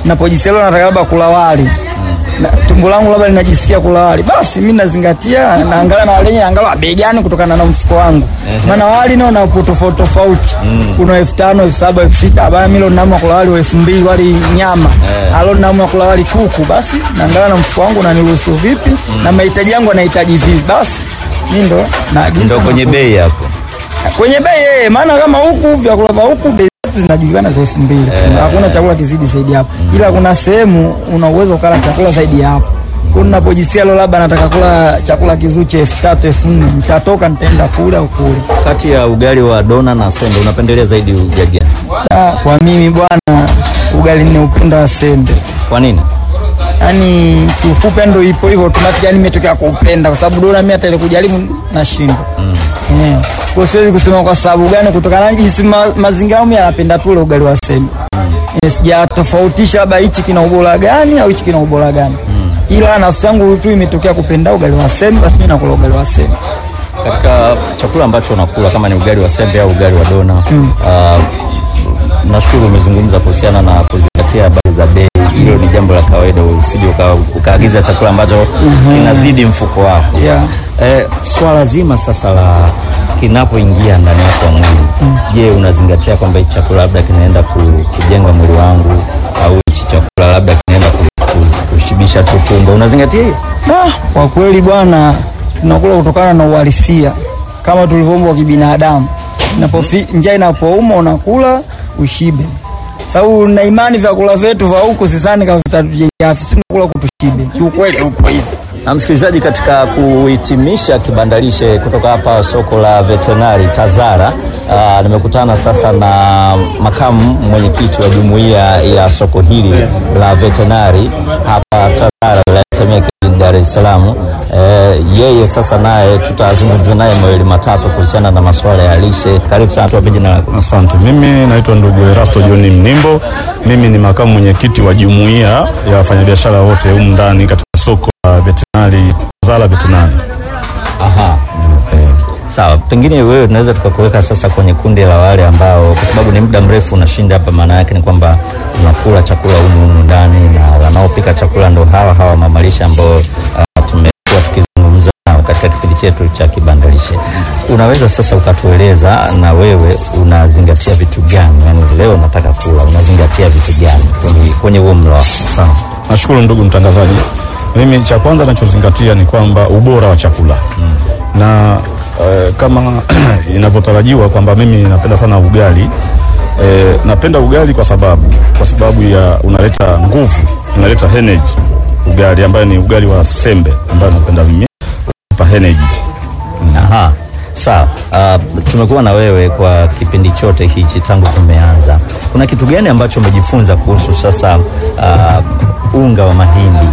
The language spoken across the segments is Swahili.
napojisikia nataka labda kula wali, tumbo langu labda linajisikia kula wali, basi mimi nazingatia naangalia na wale angalau bei gani kutokana na mfuko wangu. Maana wali nao na tofauti. Kuna 5,000, 7,000, 6,000, bana mimi naamua kula wali 2,000 wali nyama. Alo naamua kula wali kuku, basi naangalia na mfuko wangu na niruhusu vipi na mahitaji yangu anahitaji vipi, basi mimi ndo naagiza. Ndio kwenye bei hapo. Kwenye bei maana kama huku vyakula vya huku bei zinajulikana za 2,000. Hakuna chakula kizidi zaidi hapo. Ila kuna sehemu una uwezo kula chakula zaidi hapo. Kwa ninapojisikia leo labda nataka kula chakula kizuri cha 3,000, 4,000, nitatoka nitaenda kule au kule. Kati ya ugali wa dona na sembe unapendelea zaidi ugali gani? Kwa mimi bwana, ugali ninaupenda wa sembe. Kwa nini? Yaani kiufupi ndio ipo hivyo automatic, yani nimetokea kuupenda kwa sababu dona mimi hata ile kujaribu nashinda. Kwa siwezi kusema kwa sababu gani, kutokana na jinsi mazingira mimi yanapenda tu ile ugali wa sembe. Sijatofautisha labda hichi kina ubora gani au hichi kina ubora gani. Ila nafsi yangu tu imetokea kupenda ugali wa sembe, basi mimi nakula ugali wa sembe. Katika chakula ambacho unakula kama ni ugali wa sembe au ugali wa dona, nashukuru umezungumza kuhusiana na kuzingatia habari za bei. Hilo ni jambo la kawaida, usije ukaagiza chakula ambacho kinazidi mfuko wako. Swala zima sasa la kinapoingia ndani yako mwili. Je, unazingatia kwamba hichi chakula labda kinaenda kujenga mwili wangu au hichi chakula labda kinaenda kushibisha tumbo? Unazingatia hiyo? Kwa kweli bwana, tunakula kutokana na uhalisia kama tulivyoumbwa kibinadamu. Njaa inapouma unakula ushibe. Sababu na imani vyakula vyetu vya huko sidhani kama vitatujengea afya, sisi tunakula kutushibe. Kiukweli huko hivi. Na msikilizaji, katika kuhitimisha kibandalishe kutoka hapa soko la veterinary Tazara, nimekutana sasa na makamu mwenyekiti wa jumuiya ya soko hili la veterinary hapa Tazara la Temeke, Dar es Salaam. Yeye sasa naye tutazungumza naye mawili matatu kuhusiana na masuala ya lishe. Karibu sana, tuwape jina lako. Asante. Mimi naitwa ndugu Erasto John Mnimbo. Mimi ni makamu mwenyekiti wa jumuiya ya wafanyabiashara wote humu ndani katika soko la veterinary Tazara veterinary. Sawa, pengine wewe tunaweza tukakuweka sasa kwenye kundi la wale ambao, kwa sababu ni muda mrefu unashinda hapa, maana yake ni kwamba unakula chakula humu ndani na wanaopika chakula ndo hawa mamalisha ambao tumekuwa tukizungumza nao katika kipindi chetu cha kibandalishe. Unaweza sasa ukatueleza na wewe unazingatia vitu gani? Yaani leo nataka kula, unazingatia vitu gani kwenye huo mlo? Sawa. Nashukuru ndugu mtangazaji. Mimi cha kwanza ninachozingatia ni kwamba ubora wa chakula. Na kama inavyotarajiwa kwamba mimi napenda sana ugali. Napenda ugali kwa sababu ya unaleta nguvu, unaleta energy. Ugali ambayo ni ugali wa sembe ambayo napenda mimi, unaleta energy. Sawa. Tumekuwa na wewe kwa kipindi chote hichi tangu tumeanza. Kuna kitu gani ambacho umejifunza kuhusu sasa unga wa mahindi?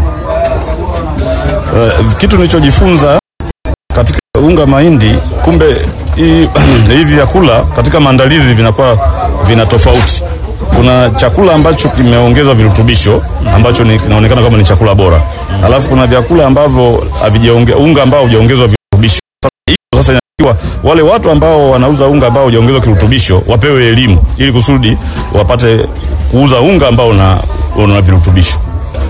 Kitu nilichojifunza katika unga mahindi, kumbe hivi vyakula katika maandalizi vina tofauti. Kuna chakula ambacho kimeongezwa virutubisho ambacho kinaonekana kama ni chakula bora. Alafu kuna vyakula ambavyo unga ambao hujaongezwa virutubisho. Sasa inatakiwa wale watu ambao wanauza unga ambao hujaongezwa kirutubisho wapewe elimu ili kusudi wapate kuuza unga ambao una virutubisho.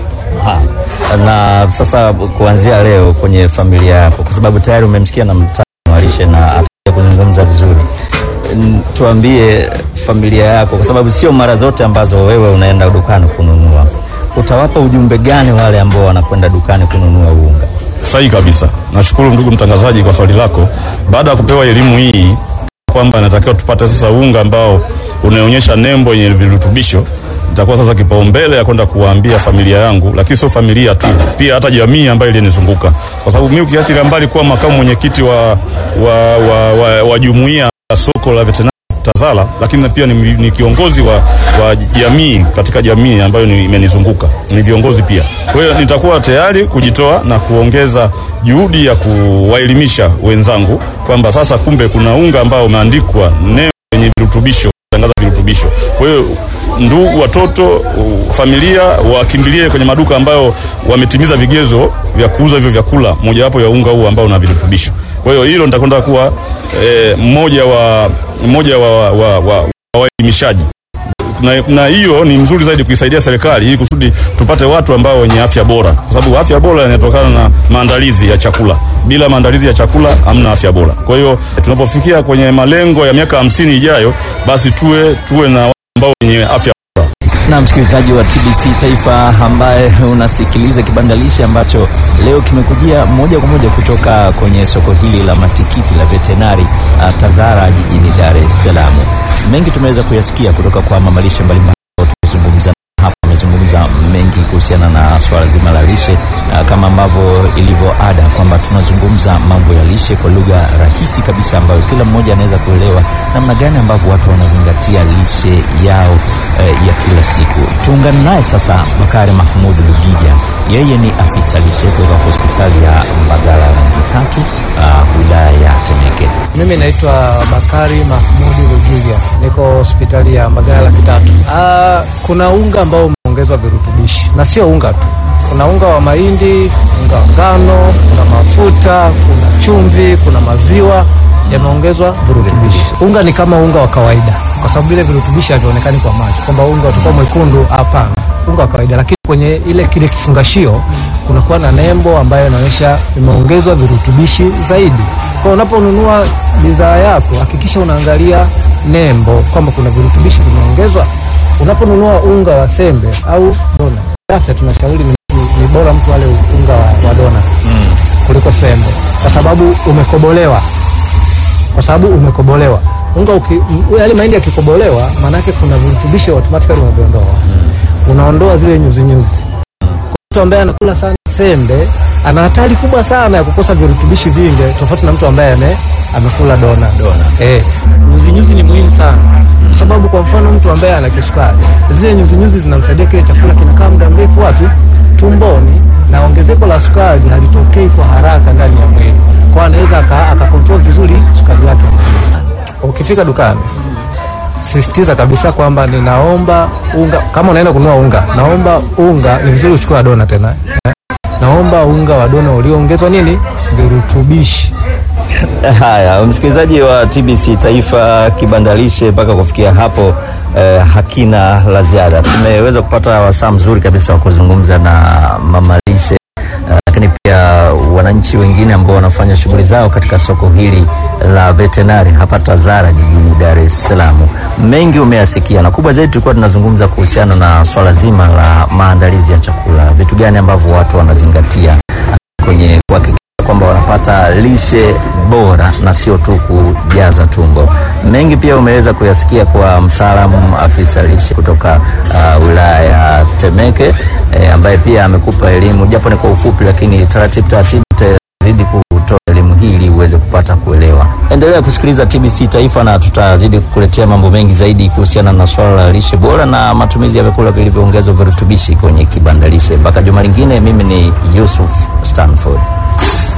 Na sasa kuanzia leo kwenye familia yako, kwa sababu tayari umemsikia na mtaalamu wa lishe na atakuja kuzungumza vizuri, tuambie familia yako, kwa sababu sio mara zote ambazo wewe unaenda dukani kununua. Utawapa ujumbe gani wale ambao wanakwenda dukani kununua unga? Sahihi kabisa. Nashukuru ndugu mtangazaji kwa swali lako. Baada ya kupewa elimu hii kwamba inatakiwa tupate sasa unga ambao unaonyesha nembo yenye virutubisho, nitakuwa sasa kipaumbele ya kwenda kuwaambia familia yangu, lakini sio familia tu, pia hata jamii ambayo ilinizunguka. Kwa sababu mimi ukiachilia mbali kuwa makamu mwenyekiti wa jumuiya ya soko la veterinary Tazara, lakini pia ni kiongozi wa jamii katika jamii ambayo imenizunguka. Ni viongozi pia. Kwa hiyo nitakuwa tayari kujitoa na kuongeza juhudi ya kuwaelimisha wenzangu kwamba sasa kumbe kuna unga ambao umeandikwa nembo yenye virutubisho, tangaza virutubisho. Kwa hiyo ndugu, watoto, familia wakimbilie kwenye maduka ambayo wametimiza vigezo vya kuuza hivyo vyakula, mojawapo ya unga huu ambao una virutubisho. Kwa hiyo hilo nitakwenda kuwa mmoja wa waelimishaji na hiyo ni mzuri zaidi kuisaidia serikali ili kusudi tupate watu ambao wenye afya bora, kwa sababu afya bora inatokana na maandalizi ya chakula. Bila maandalizi ya chakula hamna afya bora. Kwa hiyo tunapofikia kwenye malengo ya miaka 50 ijayo, basi tuwe na watu ambao wenye afya. Na msikilizaji wa TBC Taifa ambaye unasikiliza kibandalishi ambacho leo kimekujia moja kwa moja kutoka kwenye soko hili la matikiti la Veterinary Tazara jijini Dar es Salaam. Mengi tumeweza kuyasikia kutoka kwa mamalishe mbalimbali tunazungumza hapa. Amezungumza mengi kuhusiana na swala zima la lishe, kama ambavyo ilivyo ada kwamba tunazungumza mambo ya lishe kwa lugha rahisi kabisa ambayo kila mmoja anaweza kuelewa namna gani ambavyo watu wanazingatia lishe yao ya kila siku. Tuungane naye sasa Bakari Mahmud Lugija. Yeye ni afisa lishe kutoka hospitali ya Mbagala rangi 3 wilaya ya Temeke. Mimi naitwa Bakari Mahmud Lugija, niko hospitali ya Mbagala rangi 3. Kuna unga ambao umeongezwa virutubishi, na sio unga tu. Kuna unga wa mahindi, unga wa ngano, kuna mafuta, kuna chumvi, kuna maziwa yameongezwa virutubishi. Unga ni kama unga wa kawaida, kwa sababu ile virutubishi havionekani kwa macho kwamba unga utakuwa mwekundu. Hapana, unga wa kawaida, lakini kwenye kile kifungashio kunakuwa na nembo ambayo inaonyesha imeongezwa virutubishi zaidi. Kwa unaponunua bidhaa yako hakikisha unaangalia nembo kwamba kuna virutubishi vimeongezwa. Unaponunua unga wa sembe au dona, afya tunashauri ni bora mtu ale unga wa dona kuliko sembe, kwa sababu umekobolewa. Unga yale mahindi yakikobolewa, maana yake kuna virutubishi automatically unaviondoa. Unaondoa zile nyuzi. Mtu ambaye anakula sana sembe ana hatari kubwa sana ya kukosa virutubishi vingi, tofauti na mtu ambaye amekula dona. Nyuzi ni muhimu sana, kwa sababu kwa mfano mtu ambaye ana kisukari, zile nyuzi zinamsaidia kile chakula kinakaa muda mrefu wapi? Tumboni, na ongezeko la sukari halitokei kwa haraka ndani ya mwili. Kwa anaweza akakontrol vizuri sukari yake. Ukifika dukani, sisitiza kabisa kwamba ninaomba unga. Kama unaenda kununua unga, naomba unga, ni vizuri uchukue dona tena. Naomba unga wa dona ulioongezwa virutubishi. Haya, msikilizaji wa TBC Taifa, kibandalishe mpaka kufikia hapo hakina la ziada. Tumeweza kupata wasaa mzuri kabisa wa kuzungumza na mamalishe, lakini pia wananchi wengine ambao wanafanya shughuli zao katika soko hili la Veterinary hapa Tazara jijini Dar es Salaam. Mengi umeyasikia, na kubwa zaidi tulikuwa tunazungumza kuhusiana na swala zima la maandalizi ya chakula. Vitu gani ambavyo watu wanazingatia kwenye kuhakikisha kwamba wanapata lishe bora na sio tu kujaza tumbo. Mengi pia umeweza kuyasikia kwa mtaalamu afisa lishe kutoka wilaya ya Temeke, ambaye pia amekupa elimu japo ni kwa ufupi, lakini taratibu tutazidi kutoa elimu hii ili uweze kupata kuelewa. Endelea kusikiliza TBC Taifa na tutazidi kukuletea mambo mengi zaidi kuhusiana na swala la lishe bora na matumizi ya vyakula vilivyoongezwa virutubishi kwenye kibandalishe. Mpaka juma lingine, mimi ni Yusuf Stanford.